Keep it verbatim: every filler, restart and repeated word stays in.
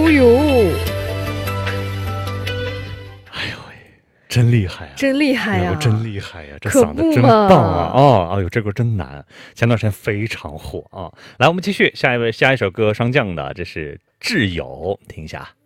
呦呦， 哎呦喂，真厉害啊！ 真厉害呀、 哎呦真厉害呀、这可嗓子真不嘛棒啊！哦，哎呦，这歌真难，前段时间非常火啊。来，我们继续下一位，下一首歌，霜降的，这是挚友，听一下。